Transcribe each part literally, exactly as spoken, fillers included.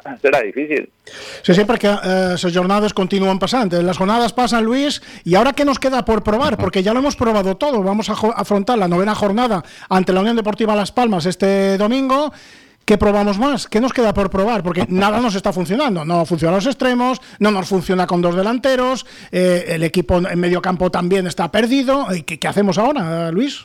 serà difícil. Sí, sí, perquè eh, les jornades continúan pasando. Las jornadas pasan, Luis, y ahora ¿qué nos queda por probar? Porque ya lo hemos probado todo. Vamos a afrontar la novena jornada ante la Unión Deportiva Las Palmas este domingo. ¿Qué probamos más? ¿Qué nos queda por probar? Porque nada nos está funcionando. No funcionan los extremos, no nos funciona con dos delanteros, eh, el equipo en medio campo también está perdido. ¿Qué, qué hacemos ahora, Luis?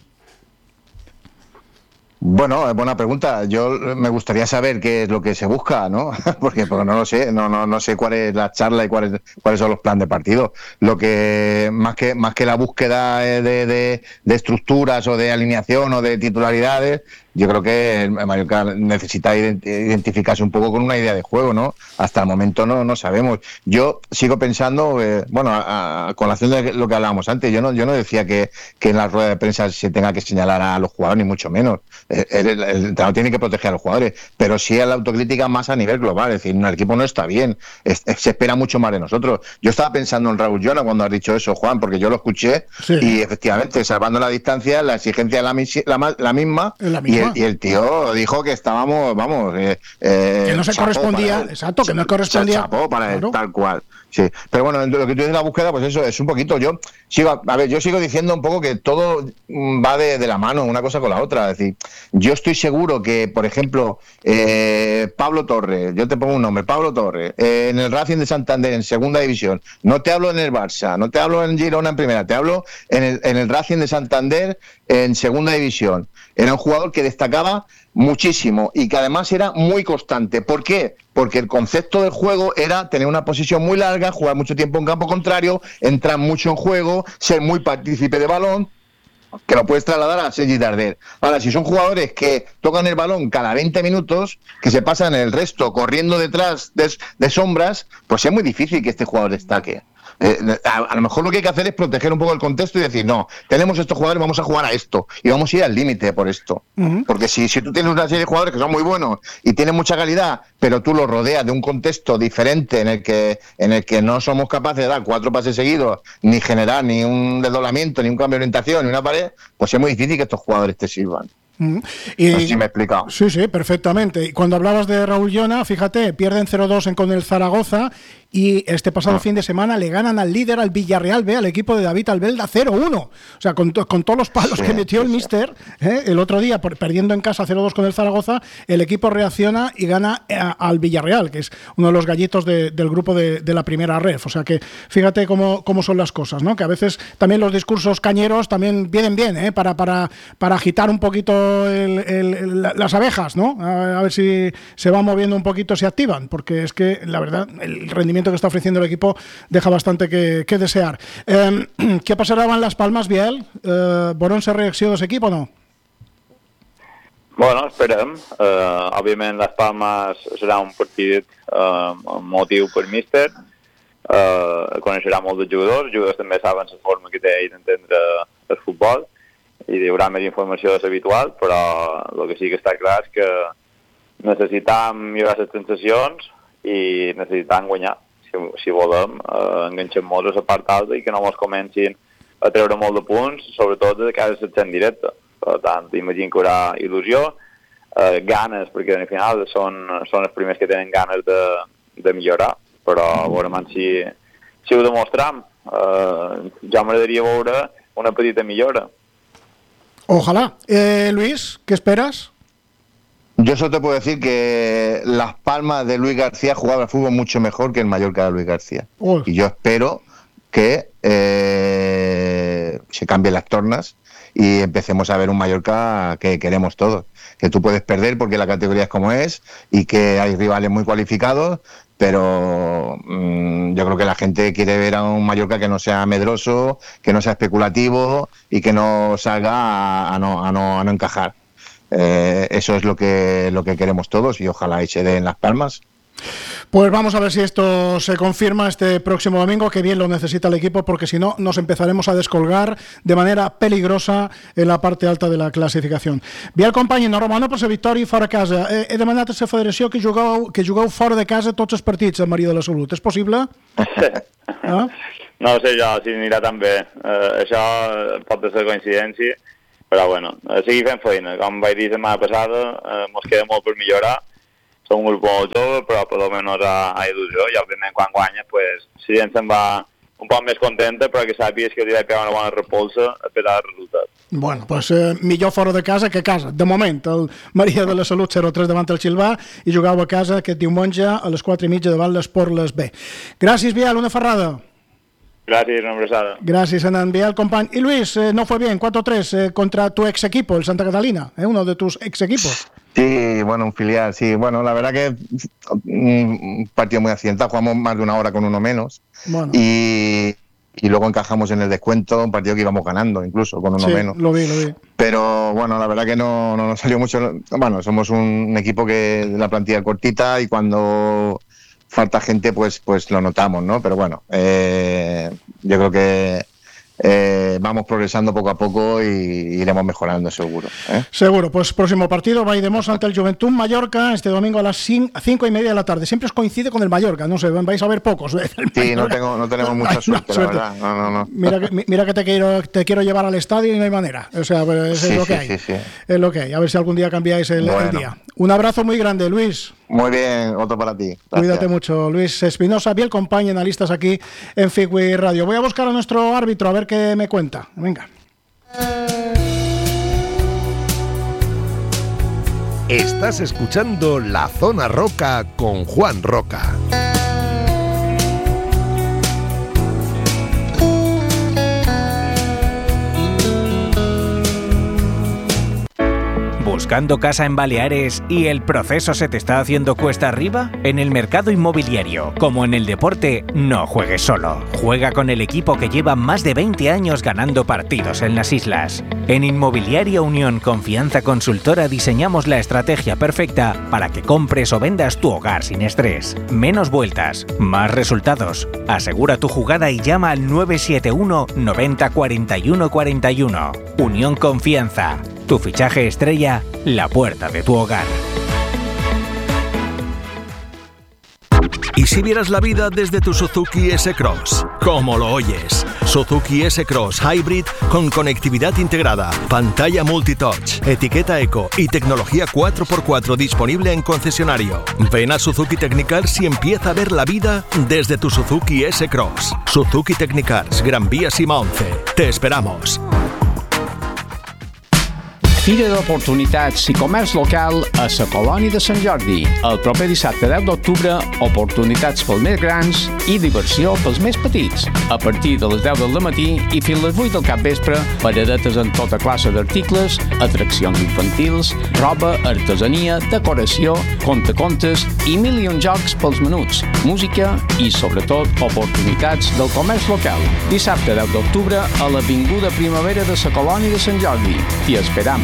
Bueno, es buena pregunta. Yo me gustaría saber qué es lo que se busca, ¿no? Porque, porque no lo sé, no, no, no sé cuál es la charla y cuáles cuáles son los planes de partido. Lo que más que más que la búsqueda de, de, de estructuras o de alineación o de titularidades, yo creo que el Mallorca necesita identificarse un poco con una idea de juego, ¿no? Hasta el momento no, no sabemos. Yo sigo pensando, eh, bueno, a, a colación de lo que hablábamos antes, yo no, yo no decía que, que en la rueda de prensa se tenga que señalar a los jugadores, ni mucho menos. El, el, el entrenador tiene que proteger a los jugadores, pero sí a la autocrítica más a nivel global. Es decir, no, el equipo no está bien, es, se espera mucho más de nosotros. Yo estaba pensando en Raúl Llona cuando has dicho eso, Juan, porque yo lo escuché, sí. Y efectivamente, salvando la distancia, la exigencia es la, la, la misma, la misma. Y, el, y el tío dijo que estábamos, vamos... Eh, eh, que no se correspondía, él, exacto, que no correspondía... Chapó para él, claro. Tal cual. Sí, pero bueno, lo que tú dices de la búsqueda, pues eso es un poquito. Yo sigo, a ver, yo sigo diciendo un poco que todo va de, de la mano, una cosa con la otra. Es decir, yo estoy seguro que, por ejemplo, eh, Pablo Torres, yo te pongo un nombre, Pablo Torres, eh, en el Racing de Santander, en segunda división, no te hablo en el Barça, no te hablo en Girona en primera, te hablo en el, en el Racing de Santander en segunda división. Era un jugador que destacaba muchísimo y que además era muy constante. ¿Por qué? Porque el concepto del juego era tener una posición muy larga, jugar mucho tiempo en campo contrario, entrar mucho en juego, ser muy partícipe de balón, que lo puedes trasladar a Sergi Darder. Ahora, si son jugadores que tocan el balón cada veinte minutos, que se pasan el resto corriendo detrás de, de sombras, pues es muy difícil que este jugador destaque. Eh, a, a lo mejor lo que hay que hacer es proteger un poco el contexto y decir, no, tenemos estos jugadores, vamos a jugar a esto y vamos a ir al límite por esto. Uh-huh. Porque si, si tú tienes una serie de jugadores que son muy buenos y tienen mucha calidad, pero tú los rodeas de un contexto diferente en el que en el que no somos capaces de dar cuatro pases seguidos, ni generar ni un desdoblamiento, ni un cambio de orientación, ni una pared, pues es muy difícil que estos jugadores te sirvan. Mm. Y, no sé si me he explicado. Sí, sí, perfectamente. Y cuando hablabas de Raúl Llona, fíjate, pierden cero dos en con el Zaragoza y este pasado ah. fin de semana le ganan al líder, al Villarreal B, al equipo de David Albelda cero uno. O sea, con, con todos los palos sí, que metió sí, el míster, ¿eh? El otro día, por, perdiendo en casa cero dos con el Zaragoza, el equipo reacciona y gana a, al Villarreal, que es uno de los gallitos de, del grupo de, de la primera ref. O sea que fíjate cómo, cómo son las cosas, ¿no? Que a veces también los discursos cañeros también vienen bien, ¿eh? Para, para, para agitar un poquito El, el, el, las abejas, ¿no? A, a ver si se van moviendo un poquito, se activan, porque es que la verdad el rendimiento que está ofreciendo el equipo deja bastante que, que desear. Eh, ¿Qué pasará en Las Palmas, Biel? Eh, ¿Borón se reacció de l'equip o no? Bueno, esperem. Uh, òbviament, Las Palmas serà un partit uh, motiu per míster. Uh, coneixerà molt de jugadors. Els jugadors també saben la forma que té d'entendre el futbol i hi haurà més informació de l'habitual, però el que sí que està clar és que necessitam millorar les sensacions i necessitam guanyar. Si, si volem, eh, enganxem molt a la part alta i que no ens comencin a treure molt de punts, sobretot de cara a l'ascens directe. Per tant, imagino que hi haurà il·lusió, eh, ganes, perquè al final són, són els primers que tenen ganes de, de millorar, però veurem si, si ho demostram. Eh, ja m'agradaria veure una petita millora. Ojalá. Eh, Luis, ¿qué esperas? Yo solo te puedo decir que Las Palmas de Luis García jugaba al fútbol mucho mejor que el Mallorca de Luis García. Uy. Y yo espero que eh, se cambien las tornas y empecemos a ver un Mallorca que queremos todos. Que tú puedes perder porque la categoría es como es y que hay rivales muy cualificados, pero mmm, yo creo que la gente quiere ver a un Mallorca que no sea medroso, que no sea especulativo y que no salga a, a, no, a, no, a no encajar. Eh, eso es lo que, lo que queremos todos y ojalá y se dé en Las Palmas. Pues vamos a ver si esto se confirma este próximo domingo, que bien lo necesita el equipo, porque si no nos empezaremos a descolgar de manera peligrosa en la parte alta de la classificació. Biel, company, enhorabona per la victòria fora casa. He, he demanat a la federació que jugueu, que jugueu fora de casa tots els partits a Maria de la Salut. És possible? Ah? No sé jo si anirà tan bé. Uh, això pot ser coincidència, però bueno, seguir fent feina. Com vaig dir la setmana passada, uh, mos queda molt per millorar són un grup molt jove, però per almenys hi ha il·lusió, i òbviament quan guanyes, pues, si gent se'n va un poc més contenta, però que sàpigues que li ha pegat una bona repolsa per al resultat. Bueno, pues eh, millor fora de casa que a casa. De moment, el Maria de la Salut zero tres davant el Xilvà i jugau a casa aquest diumenge a les quatre i mitja davant l'Esport Les B. Gràcies, Biel, una ferrada. Gracias, una abraçada. Gracias, Hernán Biel, compañero. Y Luis, eh, no fue bien, cuatro tres eh, contra tu ex equipo, el Santa Catalina, eh, uno de tus ex equipos. Sí, bueno, un filial, sí. Bueno, la verdad que un partido muy accidentado, jugamos más de una hora con uno menos. Bueno. Y, y luego encajamos en el descuento, un partido que íbamos ganando incluso con uno sí, menos. lo vi, lo vi. Pero bueno, la verdad que no, no nos salió mucho. Bueno, somos un equipo que la plantilla cortita y cuando falta gente pues pues lo notamos, ¿no? Pero bueno, eh, yo creo que eh, vamos progresando poco a poco y iremos mejorando seguro, ¿eh? Seguro. Pues próximo partido, Valldemossa ante el Juventud Mallorca este domingo a las cinco y media de la tarde. Siempre os coincide con el Mallorca, no sé, vais a ver pocos. Sí, no, tengo, no tenemos mucha suerte, no, suerte, la verdad. No, no, no. Mira que, mira que te quiero te quiero llevar al estadio y no hay manera. O sea, es, sí, es lo sí, que hay. Sí, sí. Es lo que hay. A ver si algún día cambiáis el, bueno. el día. Un abrazo muy grande, Luis. Muy bien, otro para ti. Gracias. Cuídate mucho, Luis Espinosa, Biel, compañero analistas aquí en Figui Radio. Voy a buscar a nuestro árbitro a ver qué me cuenta. Venga. Estás escuchando La Zona Roca con Juan Roca. ¿Buscando casa en Baleares y el proceso se te está haciendo cuesta arriba? En el mercado inmobiliario, como en el deporte, no juegues solo. Juega con el equipo que lleva más de veinte años ganando partidos en las islas. En Inmobiliaria Unión Confianza Consultora diseñamos la estrategia perfecta para que compres o vendas tu hogar sin estrés. Menos vueltas, más resultados. Asegura tu jugada y llama al nueve siete uno noventa cuarenta y uno cuarenta y uno. Unión Confianza. Tu fichaje estrella, la puerta de tu hogar. ¿Y si vieras la vida desde tu Suzuki S-Cross? ¿Cómo lo oyes? Suzuki S-Cross Hybrid con conectividad integrada, pantalla multitouch, etiqueta eco y tecnología cuatro por cuatro disponible en concesionario. Ven a Suzuki Technicars y empieza a ver la vida desde tu Suzuki S-Cross. Suzuki Technicars, Gran Vía Sima once. Te esperamos. Fira d'Oportunitats i Comerç Local a la Colònia de Sant Jordi. El proper dissabte deu d'octubre, oportunitats pels més grans i diversió pels més petits. A partir de les deu del matí i fins les vuit del capvespre, paradetes en tota classe d'articles, atraccions infantils, roba, artesania, decoració, contacontes i mil i un jocs pels menuts, música i, sobretot, oportunitats del comerç local. Dissabte deu d'octubre a l'Avinguda Primavera de la Colònia de Sant Jordi. T'hi esperam.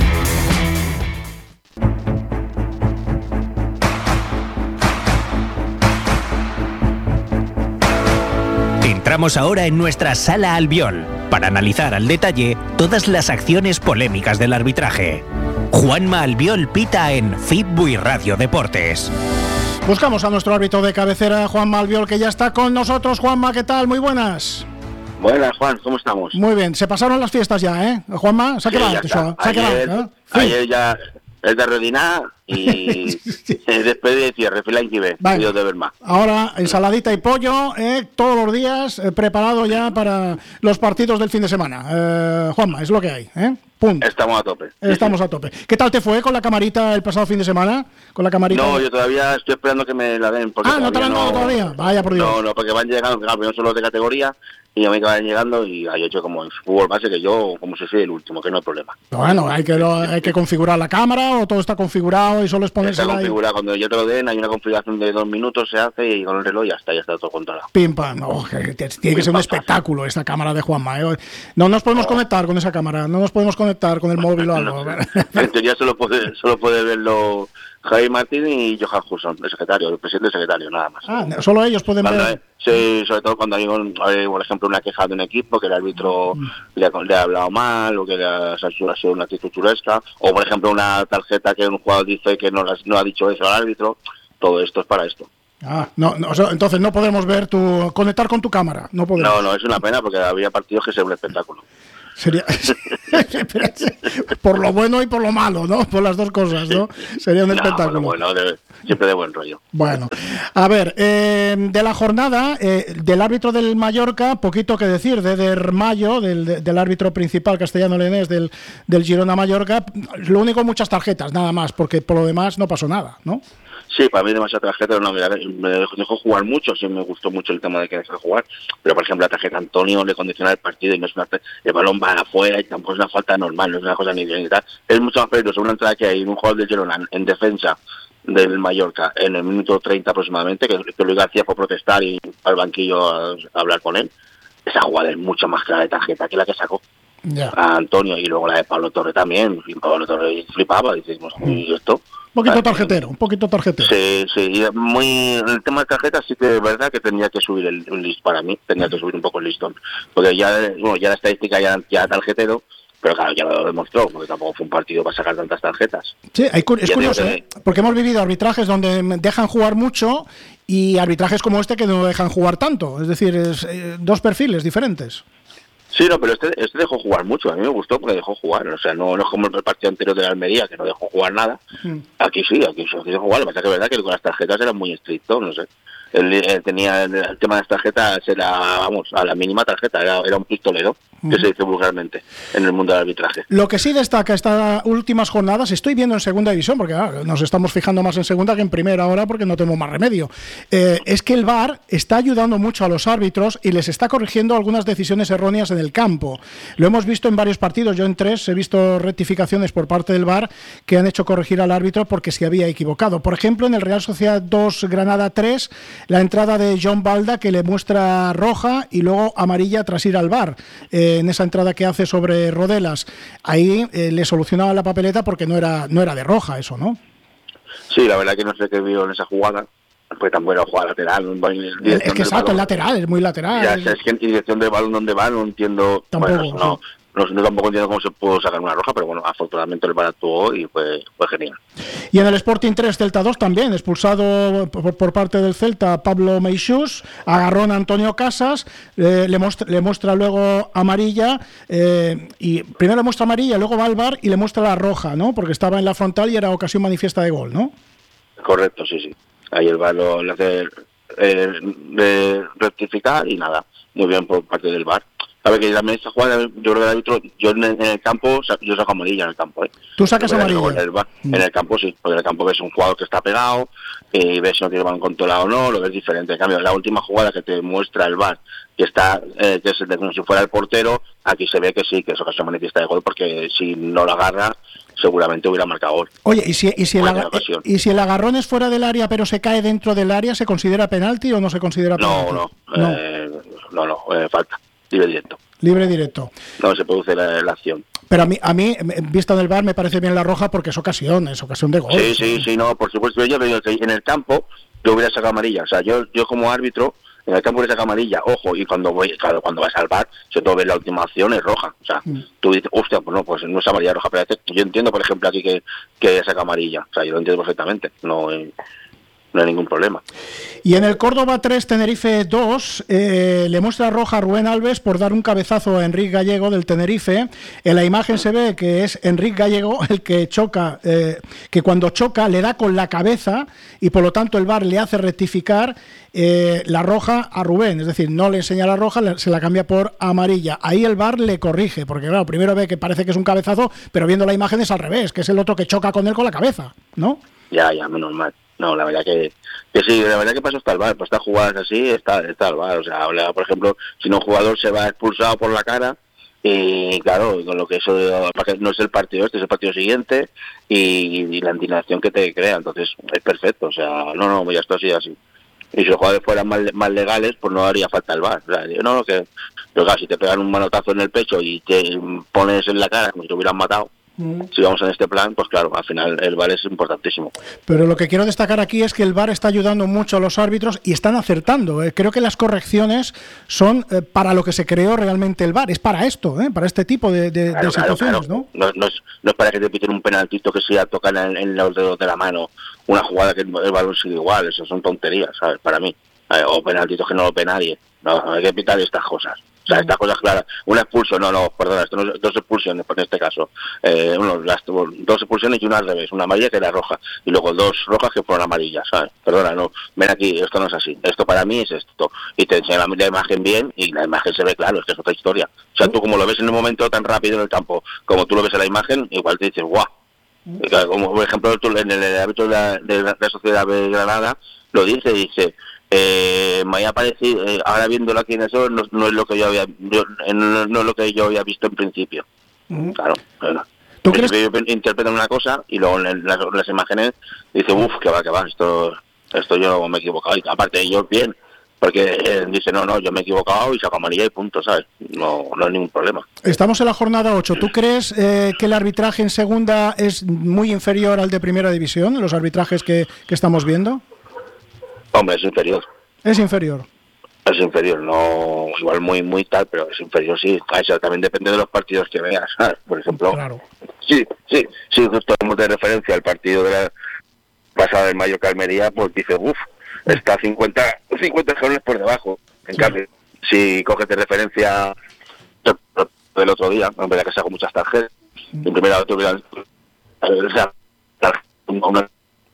Entramos ahora en nuestra Sala Albiol para analizar al detalle todas las acciones polémicas del arbitraje. Juanma Albiol pita en Fitbui Radio Deportes. Buscamos a nuestro árbitro de cabecera, Juanma Albiol, que ya está con nosotros. Juanma, ¿qué tal? Muy buenas. Buenas, Juan, ¿cómo estamos? Muy bien, se pasaron las fiestas ya, ¿eh? Juanma, s'ha sí, acabat, ja això. S'ha ayer, acabat, eh? Ayer ya es de redinar y sí. Después de cierre, fila y ve, vale. Dios de ver más. Ahora, ensaladita y pollo, eh, todos los días, eh, preparado ya para los partidos del fin de semana. Eh, Juanma, es lo que hay, ¿eh? Punto. Estamos a tope. Estamos sí, sí. a tope. ¿Qué tal te fue con la camarita el pasado fin de semana? Con la camarita. No, yo todavía estoy esperando que me la den. Ah, ¿no te la han dado no... todavía? Vaya por Dios. No, no, porque van llegando, claro, no son los de categoría, y a mí que van llegando, y hay hecho como en fútbol base que yo, como si soy el último, que no hay problema. Bueno, hay que, lo, hay que configurar la cámara, o todo está configurado y solo es ponerse Está configurado, cuando yo te lo den, hay una configuración de dos minutos, se hace, y con el reloj ya está, ya está todo controlado. Pim, pam, no, que, que, tiene que ser un espectáculo esta cámara de Juanma, ¿eh? No nos podemos no. conectar con esa cámara, no nos podemos conectar con el móvil o algo. En teoría solo puede, solo puede verlo Javi Martín y Johan Hudson, el secretario, el presidente secretario, nada más. Ah, solo ellos pueden cuando ver. Hay, sí, sobre todo cuando hay, un, hay, por ejemplo, una queja de un equipo que el árbitro mm. le, ha, le ha hablado mal, o que le ha, ha sido una actitud turesca, o por ejemplo una tarjeta que un jugador dice que no, no ha dicho eso al árbitro. Todo esto es para esto. Ah, no, no, o sea, entonces no podemos ver tu conectar con tu cámara, no podemos. No, no, es una pena porque había partidos que se un espectáculo. Sería por lo bueno y por lo malo, ¿no? Por las dos cosas, ¿no? Sería un no, espectáculo. Bueno, de, siempre de buen rollo. Bueno, a ver, eh, de la jornada, eh, del árbitro del Mallorca, poquito que decir, de Dermayo, del, del árbitro principal castellano-leonés del, del Girona Mallorca. Lo único, muchas tarjetas, nada más, porque por lo demás no pasó nada, ¿no? Sí, para mí demasiada tarjeta, no, mira, me dejó jugar mucho, sí me gustó mucho el tema de que dejó jugar, pero por ejemplo la tarjeta Antonio le condiciona el partido y no es una, el balón va afuera y tampoco es una falta normal, no es una cosa ni bien y tal, es mucho más peligroso una entrada que hay un jugador del Girona en defensa del Mallorca en el minuto treinta aproximadamente, que, que Luis García fue protestar y al banquillo a, a hablar con él. Esa jugada es mucho más clara de tarjeta que la que sacó yeah. a Antonio, y luego la de Pablo Torre también, y Pablo Torre flipaba, decimos, ¿y esto? Un poquito tarjetero, un poquito tarjetero. Sí, sí, muy, el tema de tarjetas sí que es verdad que tenía que subir el, el list para mí, tenía que subir un poco el listón, porque ya, bueno, ya la estadística ya, ya tarjetero, pero claro, ya lo demostró, porque tampoco fue un partido para sacar tantas tarjetas. Sí, hay, es ya curioso, ¿eh? Porque hemos vivido arbitrajes donde dejan jugar mucho y arbitrajes como este que no dejan jugar tanto, es decir, es, eh, dos perfiles diferentes. Sí, no, pero este, este dejó jugar mucho, a mí me gustó porque dejó jugar, o sea, no, no es como el partido anterior de la Almería, que no dejó jugar nada, mm. aquí sí, aquí, aquí dejó jugar, lo que pasa es que es verdad que con las tarjetas era muy estricto, no sé, él, él tenía el, el tema de las tarjetas, era, vamos, a la mínima tarjeta, era, era un pistolero, mm. que se dice vulgarmente en el mundo del arbitraje. Lo que sí destaca estas últimas jornadas, estoy viendo en segunda división, porque claro, nos estamos fijando más en segunda que en primera ahora porque no tenemos más remedio, eh, es que el V A R está ayudando mucho a los árbitros y les está corrigiendo algunas decisiones erróneas en el campo. Lo hemos visto en varios partidos, yo en tres he visto rectificaciones por parte del V A R que han hecho corregir al árbitro porque se había equivocado. Por ejemplo, en el Real Sociedad dos Granada tres, la entrada de John Balda que le muestra roja y luego amarilla tras ir al V A R. Eh, en esa entrada que hace sobre Rodelas, ahí eh, le solucionaba la papeleta porque no era no era de roja eso, ¿no? Sí, la verdad que no sé qué vio en esa jugada, pues tan buena jugada lateral. Es que exacto, el lateral, es muy lateral. Ya, es que en dirección del balón donde va no entiendo, tampoco, bueno, no, sí. no, no tampoco entiendo cómo se pudo sacar una roja, pero bueno, afortunadamente el V A R actuó y fue, fue genial. Y en el Sporting tres Celta dos también, expulsado por, por parte del Celta Pablo Meixús, agarrón a Antonio Casas, eh, le, muestra, le muestra luego amarilla, eh, y primero le muestra amarilla, luego va al V A R y le muestra la roja, ¿no? Porque estaba en la frontal y era ocasión manifiesta de gol, ¿no? Correcto, sí, sí. Ahí el V A R lo, lo hace eh, de rectificar y nada, muy bien por parte del V A R. A ver, que también esta jugada, yo creo que el árbitro, yo en el, en el campo, yo saco amarilla en el campo, ¿eh? ¿Tú sacas amarilla? En el, mm. en el campo sí, porque en el campo ves un jugador que está pegado, y ves si no tiene el balón controlado o no, lo ves diferente. En cambio, la última jugada que te muestra el V A R, que está, eh, que es de como si fuera el portero, aquí se ve que sí, que es ocasión manifiesta de gol, porque si no lo agarra, seguramente hubiera marcado gol. Oye, ¿y si, y, si el aga- ¿y si el agarrón es fuera del área pero se cae dentro del área, se considera penalti o no se considera penalti? No, no, no, eh, no, no eh, falta, libre directo. Libre directo. No se produce la, la acción. Pero a mí, a mí, vista del V A R, me parece bien la roja porque es ocasión, es ocasión de gol. Sí, sí, sí, no, por supuesto. Yo digo que en el campo yo hubiera sacado amarilla. O sea, yo yo como árbitro, en el campo hubiera sacado amarilla. Ojo, y cuando voy, claro, cuando vas al V A R, si tú ves la última acción, es roja. O sea, mm. tú dices, hostia, pues no, pues no es amarilla roja. Pero yo entiendo, por ejemplo, aquí que, que saca amarilla. O sea, yo lo entiendo perfectamente. No, eh, no hay ningún problema. Y en el Córdoba tres, Tenerife dos, eh, le muestra roja a Rubén Alves por dar un cabezazo a Enric Gallego del Tenerife. En la imagen se ve que es Enric Gallego el que choca, eh, que cuando choca le da con la cabeza y por lo tanto el V A R le hace rectificar eh, la roja a Rubén. Es decir, no le enseña la roja, se la cambia por amarilla. Ahí el V A R le corrige, porque claro, primero ve que parece que es un cabezazo, pero viendo la imagen es al revés, que es el otro que choca con él con la cabeza, ¿no? Ya, ya, menos mal. No, la verdad que, que sí, la verdad que pasó hasta el V A R, pues estas jugadas así, está, está el V A R, o sea, por ejemplo, si no un jugador se va expulsado por la cara, y claro, con lo que eso no es el partido este, es el partido siguiente, y, y la indignación que te crea, entonces es perfecto, o sea, no, no, ya está así, así. Y si los jugadores fueran más, más legales, pues no haría falta el V A R, o sea, no, no, que, pero claro, si te pegan un manotazo en el pecho y te pones en la cara como si te hubieran matado, si vamos en este plan, pues claro, al final el V A R es importantísimo. Pero lo que quiero destacar aquí es que el V A R está ayudando mucho a los árbitros y están acertando. Eh. Creo que las correcciones son eh, para lo que se creó realmente el V A R. Es para esto, eh, para este tipo de, de, claro, de situaciones, claro, claro. ¿no? No, no, es, no es para que te piten un penaltito que sea tocar en, en los dedos de la mano, una jugada que el, el balón sigue igual. Eso son tonterías, ¿sabes? Para mí. Eh, o penaltitos que no lo ve nadie. No, hay que pitar estas cosas. O sea, estas cosas claras. Una expulsión, no, no, perdona, esto no, dos expulsiones en este caso. Eh, uno, las, dos expulsiones y una al revés, una amarilla que era roja. Y luego dos rojas que fueron amarillas, ¿sabes? Perdona, no, ven aquí, esto no es así. Esto para mí es esto. Y te enseña la, la imagen bien y la imagen se ve claro, es que es otra historia. O sea, tú como lo ves en un momento tan rápido en el campo, como tú lo ves en la imagen, igual te dices, guau. Como por ejemplo en el árbitro de la, de la Sociedad de Granada lo dice, dice... Eh, me ha parecido, eh, ahora viéndolo aquí en eso, no, no es lo que yo había yo, no, no es lo que yo había visto en principio. Uh-huh. Claro, claro. ¿Tú crees que interpretan una cosa y luego en las, las imágenes dice, uff, que va, que va, esto esto yo me he equivocado? Y aparte ellos bien, porque eh, dice, no, no, yo me he equivocado y saco amarilla y punto, ¿sabes? No, no hay ningún problema. Estamos en la jornada ocho. ¿Tú crees eh, que el arbitraje en segunda es muy inferior al de primera división, los arbitrajes que, que estamos viendo? Hombre, es inferior. Es inferior. Es inferior, no igual muy muy tal, pero es inferior, sí. Eso también depende de los partidos que veas, ¿sabes? Por ejemplo. Claro. Sí, sí, sí, justo como de referencia al partido de la pasada del Mallorca Almería, pues dice, uff, está cincuenta escalones por debajo. En sí. Cambio, si coges de referencia del otro día, en verdad que saco muchas tarjetas, mm. en primera tuviera una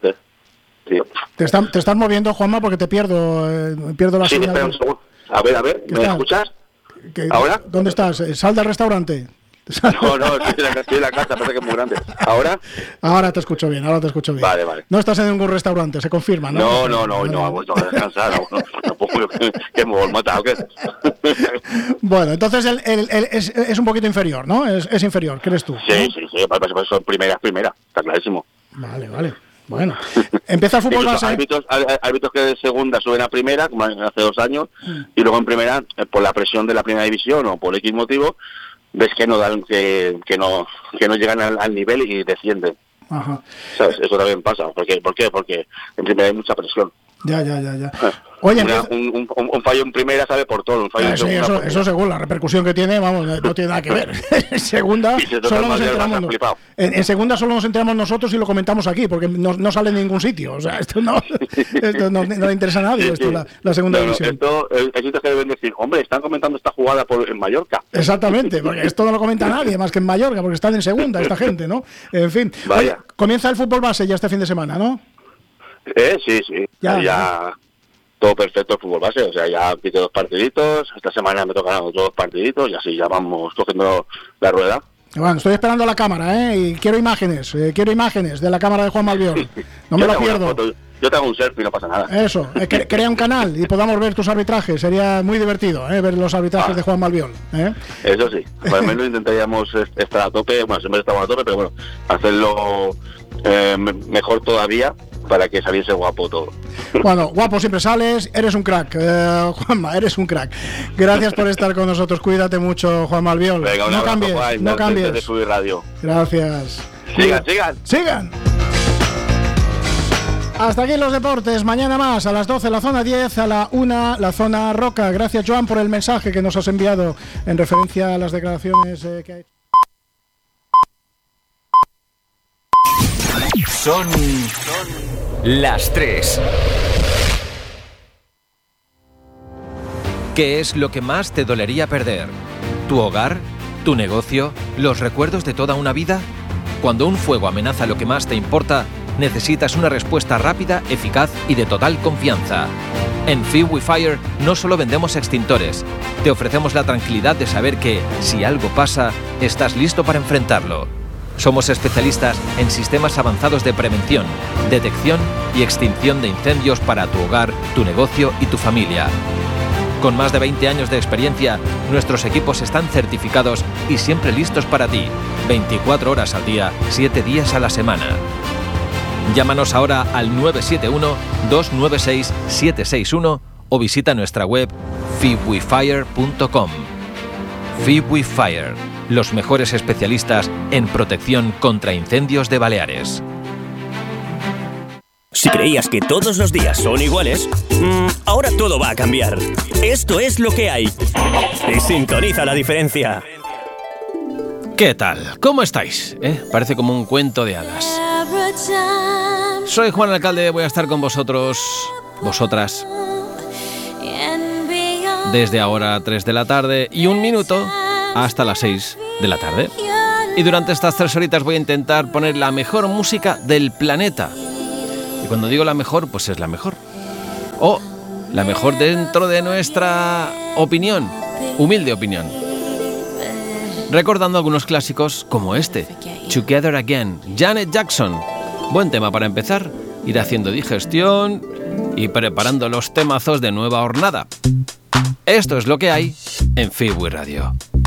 Te, están, te estás moviendo, Juanma, porque te pierdo eh, pierdo la sí, señal. Espera un segundo. A ver, a ver, ¿me está? escuchas? ¿Qué, ¿Ahora? ¿Dónde estás? ¿Sal del restaurante? No, no, estoy en la, estoy en la casa, parece que es muy grande. ¿Ahora? Ahora te escucho bien, ahora te escucho bien. Vale, vale. No estás en ningún restaurante, se confirma, ¿no? No, no, no, no, no, no, a descansar, no, tampoco que, que me voy matado, ¿qué? Bueno, entonces el, el, el, es, es un poquito inferior, ¿no? Es, es inferior, ¿crees tú? Sí, ¿no? sí, sí, son primeras, primeras, está clarísimo. Vale, vale. Bueno, empieza el fútbol base. Árbitros, árbitros que de segunda suben a primera, como hace dos años, mm. y luego en primera, por la presión de la primera división o por X motivo, ves que no dan, que, que no, que no llegan al, al nivel y descienden. Ajá. ¿Sabes? Eso también pasa. ¿Por qué? ¿Por qué? Porque en primera hay mucha presión. Ya, ya, ya, ya. Oye, Una, un, un, un fallo en primera sabe por todo. Un fallo eh, en sí, eso, eso según la repercusión que tiene, vamos, no tiene nada que ver. En segunda solo nos enteramos nos, en, en segunda solo nos enteramos nosotros y lo comentamos aquí, porque no, no sale en ningún sitio. O sea, esto no, esto no, no le interesa a nadie, sí, esto sí. La, la segunda no, división. Esto es sitio que deben decir, hombre, están comentando esta jugada por, en Mallorca. Exactamente, porque esto no lo comenta nadie más que en Mallorca, porque están en segunda esta gente, ¿no? En fin, Vaya. Oye, comienza el fútbol base ya este fin de semana, ¿no? Eh, sí, sí. Ya, ya, ya. Todo perfecto el fútbol base, o sea, ya pité dos partiditos, esta semana me tocan otros dos partiditos y así ya vamos cogiendo la rueda. Bueno, estoy esperando la cámara, ¿eh? Y quiero imágenes, eh, quiero imágenes de la cámara de Juan Malvión. No me lo pierdo. Foto, yo te hago un selfie, no pasa nada. Eso, eh, cre crea un canal y podamos ver tus arbitrajes, sería muy divertido, ¿eh? Ver los arbitrajes ah. de Juan Malvión. ¿eh? Eso sí, al menos intentaríamos estar a tope, bueno, siempre estamos a tope, pero bueno, hacerlo eh, mejor todavía, para que saliese guapo todo. Bueno, guapo siempre sales, eres un crack, eh, Juanma, eres un crack. Gracias por estar con nosotros, cuídate mucho, Juan Malvión. Venga, un no abrazo, cambies, Juan, no cambies. De subir radio. Gracias. Sigan, sigan. Sigan. Hasta aquí los deportes, mañana más, a las doce la zona diez, a la una la zona roca. Gracias, Joan, por el mensaje que nos has enviado en referencia a las declaraciones eh, que ha hecho. Son, son las tres. ¿Qué es lo que más te dolería perder? ¿Tu hogar? ¿Tu negocio? ¿Los recuerdos de toda una vida? Cuando un fuego amenaza lo que más te importa, necesitas una respuesta rápida, eficaz y de total confianza. En FeeWeFire no solo vendemos extintores, te ofrecemos la tranquilidad de saber que, si algo pasa, estás listo para enfrentarlo. Somos especialistas en sistemas avanzados de prevención, detección y extinción de incendios para tu hogar, tu negocio y tu familia. Con más de veinte años de experiencia, nuestros equipos están certificados y siempre listos para ti, veinticuatro horas al día, siete días a la semana. Llámanos ahora al nueve siete uno, dos nueve seis, siete seis uno o visita nuestra web feewefire punto com. FeeWeFire, los mejores especialistas en protección contra incendios de Baleares. Si creías que todos los días son iguales, mmm, ahora todo va a cambiar. Esto es lo que hay. Y sintoniza la diferencia. ¿Qué tal? ¿Cómo estáis? ¿Eh? Parece como un cuento de hadas. Soy Juan Alcalde, voy a estar con vosotros, vosotras, desde ahora a tres de la tarde y un minuto hasta las seis de la tarde. Y durante estas tres horitas voy a intentar poner la mejor música del planeta. Y cuando digo la mejor, pues es la mejor. O la mejor dentro de nuestra opinión, humilde opinión. Recordando algunos clásicos como este, Together Again, Janet Jackson. Buen tema para empezar, ir haciendo digestión y preparando los temazos de nueva hornada. Esto es lo que hay en Freeway Radio.